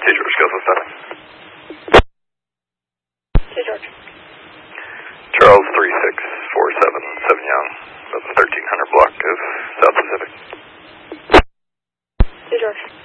George, goes with that. Hey, George. Charles 3647 Young, about the 1300 block of South Pacific. Hey, George.